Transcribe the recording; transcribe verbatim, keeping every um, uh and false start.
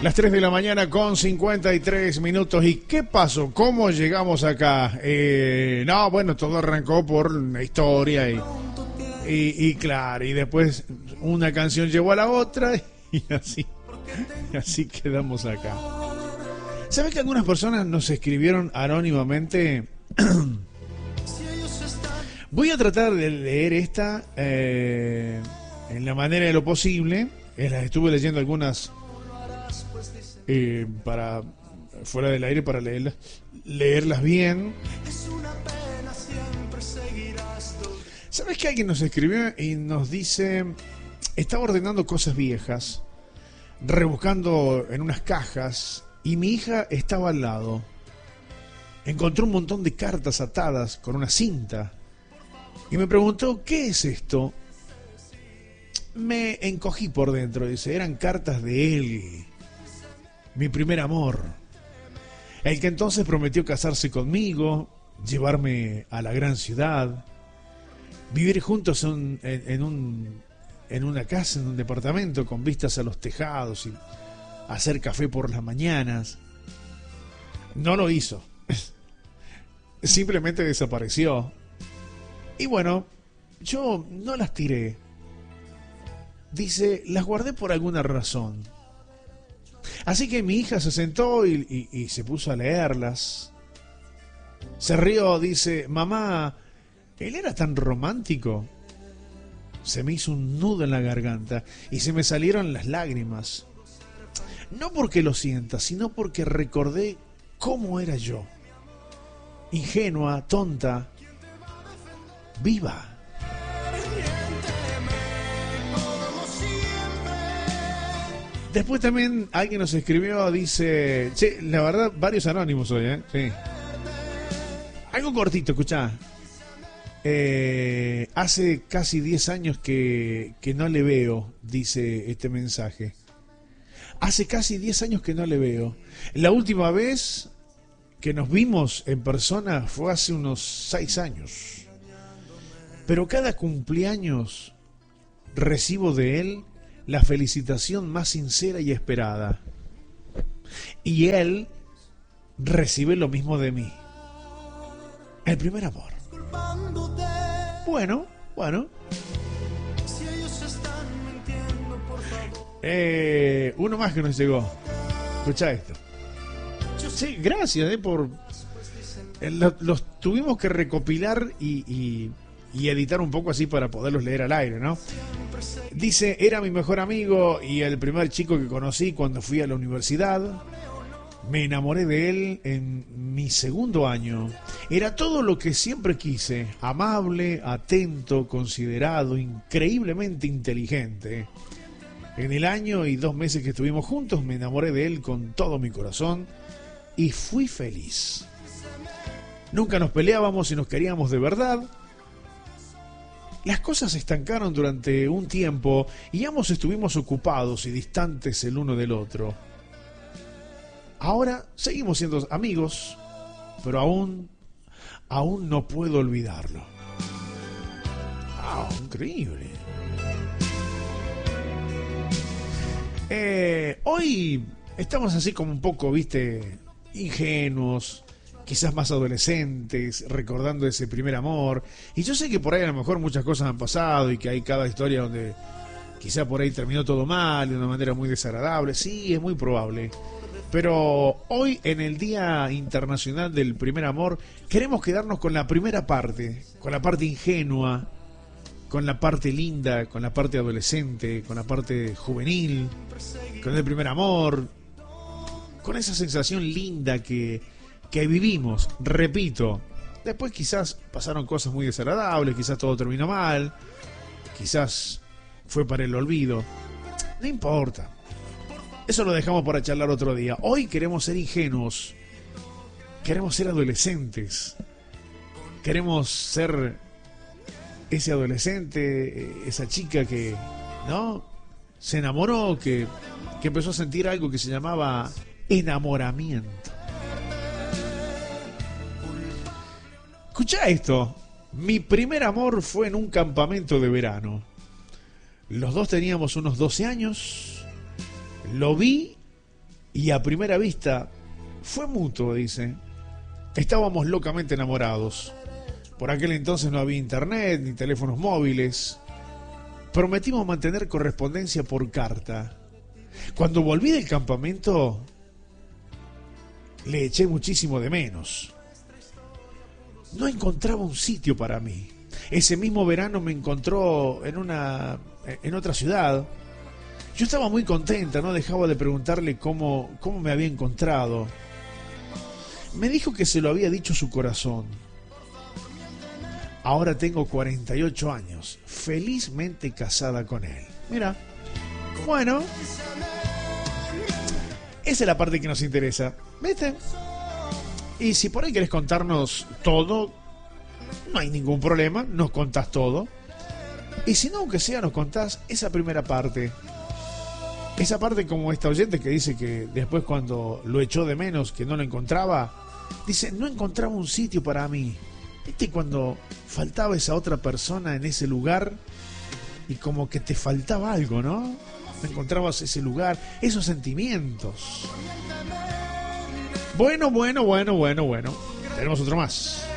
Las tres de la mañana con cincuenta y tres minutos. ¿Y qué pasó? ¿Cómo llegamos acá? Eh, no, bueno, todo arrancó por la historia y, y, y claro, y después una canción llevó a la otra y así, y así quedamos acá. ¿Sabes que algunas personas nos escribieron anónimamente? Voy a tratar de leer esta eh, en la manera de lo posible. Eh, las estuve leyendo algunas eh, para fuera del aire para leerlas, leerlas bien. ¿Sabes que alguien nos escribió y nos dice: estaba ordenando cosas viejas, rebuscando en unas cajas, y mi hija estaba al lado. Encontró un montón de cartas atadas con una cinta y me preguntó: ¿qué es esto? Me encogí por dentro, dice. Eran cartas de él, mi primer amor, el que entonces prometió casarse conmigo, llevarme a la gran ciudad, vivir juntos en, en, en, un, en una casa, en un departamento con vistas a los tejados y hacer café por las mañanas. No lo hizo. Simplemente desapareció. Y bueno, yo no las tiré. Dice, las guardé por alguna razón. Así que mi hija se sentó y, y, y se puso a leerlas. Se rió, dice: mamá, ¿él era tan romántico? Se me hizo un nudo en la garganta y se me salieron las lágrimas. No porque lo sienta, sino porque recordé cómo era yo. Ingenua, tonta, viva. Después también alguien nos escribió, dice, che, la verdad, varios anónimos hoy, ¿eh? Sí. Algo cortito, escuchá. Eh, hace casi diez años que, que no le veo, dice este mensaje. Hace casi diez años que no le veo. La última vez que nos vimos en persona fue hace unos seis años. Pero cada cumpleaños recibo de él la felicitación más sincera y esperada. Y él recibe lo mismo de mí. El primer amor. Bueno, bueno. Eh, uno más que nos llegó. Escucha esto. Sí, gracias eh, por... Eh, los, los tuvimos que recopilar y, y, y editar un poco así para poderlos leer al aire, ¿no? Dice, era mi mejor amigo y el primer chico que conocí cuando fui a la universidad. Me enamoré de él en mi segundo año. Era todo lo que siempre quise. Amable, atento, considerado, increíblemente inteligente. En el año y dos meses que estuvimos juntos me enamoré de él con todo mi corazón y fui feliz. Nunca nos peleábamos y nos queríamos de verdad. Las cosas se estancaron durante un tiempo y ambos estuvimos ocupados y distantes el uno del otro. Ahora seguimos siendo amigos, pero aún, aún no puedo olvidarlo. ¡Ah, increíble! Eh, hoy estamos así como un poco, viste, ingenuos, quizás más adolescentes, recordando ese primer amor. Y yo sé que por ahí a lo mejor muchas cosas han pasado y que hay cada historia donde quizá por ahí terminó todo mal, de una manera muy desagradable. Sí, es muy probable. Pero hoy, en el Día Internacional del Primer Amor, queremos quedarnos con la primera parte, con la parte ingenua, con la parte linda, con la parte adolescente, con la parte juvenil, con el primer amor, con esa sensación linda que, que vivimos. Repito, después quizás pasaron cosas muy desagradables, quizás todo terminó mal, quizás fue para el olvido. No importa. Eso lo dejamos para charlar otro día. Hoy queremos ser ingenuos, queremos ser adolescentes, queremos ser ese adolescente, esa chica que, ¿no?, se enamoró, que, que empezó a sentir algo que se llamaba enamoramiento. Escuchá esto. Mi primer amor fue en un campamento de verano. Los dos teníamos unos doce años. Lo vi y a primera vista fue mutuo, dice. Estábamos locamente enamorados. Por aquel entonces no había internet ni teléfonos móviles. Prometimos mantener correspondencia por carta. Cuando volví del campamento, le eché muchísimo de menos. No encontraba un sitio para mí. Ese mismo verano me encontró en una en otra ciudad. Yo estaba muy contenta, no dejaba de preguntarle cómo, cómo me había encontrado. Me dijo que se lo había dicho su corazón. Ahora tengo cuarenta y ocho años, felizmente casada con él. Mira, bueno, esa es la parte que nos interesa, ¿viste? Y si por ahí querés contarnos todo, no hay ningún problema, nos contás todo. Y si no, aunque sea, nos contás esa primera parte. Esa parte como esta oyente que dice que después cuando lo echó de menos, que no lo encontraba, dice, no encontraba un sitio para mí. ¿Viste cuando faltaba esa otra persona en ese lugar y como que te faltaba algo, ¿no? No encontrabas ese lugar, esos sentimientos. Bueno, bueno, bueno, bueno, bueno. Tenemos otro más.